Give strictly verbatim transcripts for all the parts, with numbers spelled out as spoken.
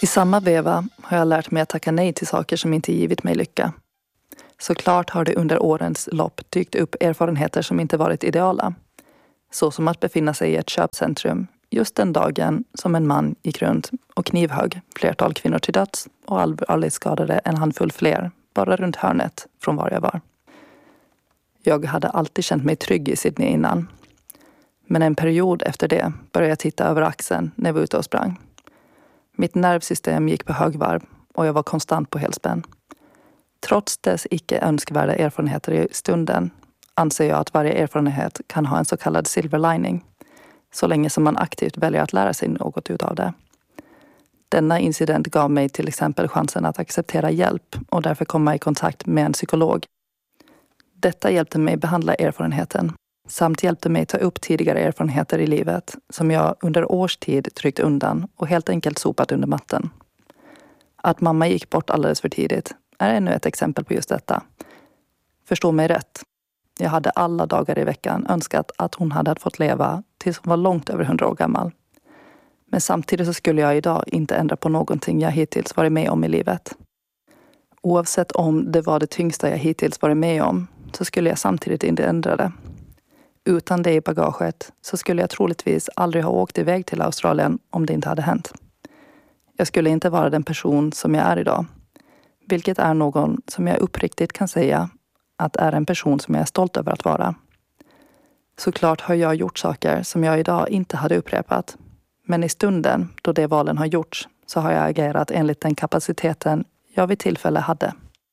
I samma veva har jag lärt mig att tacka nej till saker som inte givit mig lycka. Såklart har det under årens lopp dykt upp erfarenheter som inte varit ideala. Så som att befinna sig i ett köpcentrum just den dagen som en man gick runt och knivhögg flertal kvinnor till döds och allvarligt skadade en handfull fler bara runt hörnet från var jag var. Jag hade alltid känt mig trygg i Sydney innan. Men en period efter det började jag titta över axeln när jag var ute och sprang. Mitt nervsystem gick på högvarv och jag var konstant på helspänn. Trots dess icke önskvärda erfarenheter i stunden anser jag att varje erfarenhet kan ha en så kallad silver lining, så länge som man aktivt väljer att lära sig något utav det. Denna incident gav mig till exempel chansen att acceptera hjälp och därför komma i kontakt med en psykolog. Detta hjälpte mig behandla erfarenheten samt hjälpte mig ta upp tidigare erfarenheter i livet som jag under års tid tryckt undan och helt enkelt sopat under mattan. Att mamma gick bort alldeles för tidigt är ännu ett exempel på just detta. Förstå mig rätt. Jag hade alla dagar i veckan önskat att hon hade fått leva tills hon var långt över hundra år gammal. Men samtidigt så skulle jag idag inte ändra på någonting jag hittills varit med om i livet. Oavsett om det var det tyngsta jag hittills varit med om så skulle jag samtidigt inte ändra det. Utan det i bagaget så skulle jag troligtvis aldrig ha åkt iväg till Australien om det inte hade hänt. Jag skulle inte vara den person som jag är idag. Vilket är någon som jag uppriktigt kan säga att är en person som jag är stolt över att vara. Såklart har jag gjort saker som jag idag inte hade upprepat. Men i stunden då det valen har gjorts så har jag agerat enligt den kapaciteten jag vid tillfälle hade.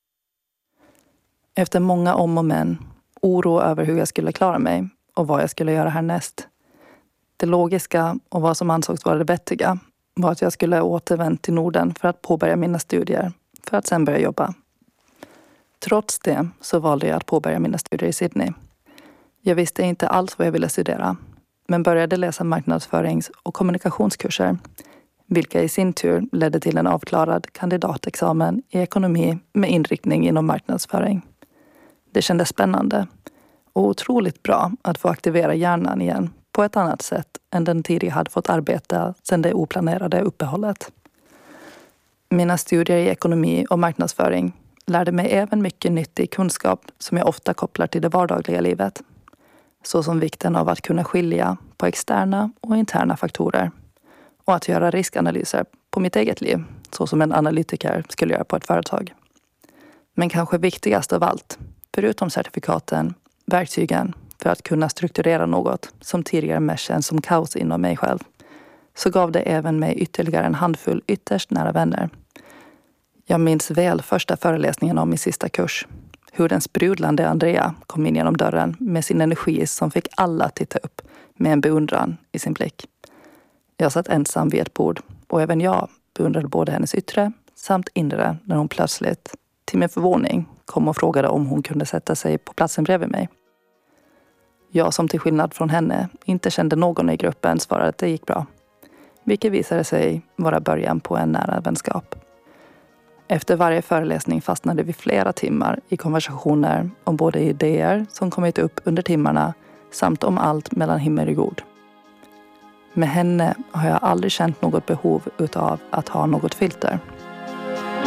Efter många om och men, oro över hur jag skulle klara mig och vad jag skulle göra härnäst. Det logiska och vad som ansågs vara det vettiga var att jag skulle återvända till Norden för att påbörja mina studier för att sedan börja jobba. Trots det så valde jag att påbörja mina studier i Sydney. Jag visste inte alls vad jag ville studera, men började läsa marknadsförings- och kommunikationskurser, vilka i sin tur ledde till en avklarad kandidatexamen i ekonomi med inriktning inom marknadsföring. Det kändes spännande och otroligt bra att få aktivera hjärnan igen på ett annat sätt än den tidigare hade fått arbeta sedan det oplanerade uppehållet. Mina studier i ekonomi och marknadsföring lärde mig även mycket nyttig kunskap som jag ofta kopplar till det vardagliga livet. Såsom vikten av att kunna skilja på externa och interna faktorer och att göra riskanalyser på mitt eget liv, så som en analytiker skulle göra på ett företag. Men kanske viktigast av allt, förutom certifikaten, verktygen för att kunna strukturera något som tidigare mest känns som kaos inom mig själv, så gav det även mig ytterligare en handfull ytterst nära vänner. Jag minns väl första föreläsningen om min sista kurs. Hur den sprudlande Andrea kom in genom dörren med sin energi som fick alla att titta upp med en beundran i sin blick. Jag satt ensam vid ett bord och även jag beundrade både hennes yttre samt inre när hon plötsligt, till min förvåning, kom och frågade om hon kunde sätta sig på platsen bredvid mig. Jag som till skillnad från henne inte kände någon i gruppen svarade att det gick bra. Vilket visade sig vara början på en nära vänskap. Efter varje föreläsning fastnade vi flera timmar i konversationer om både idéer som kommit upp under timmarna samt om allt mellan himmel och jord. Med henne har jag aldrig känt något behov utav att ha något filter.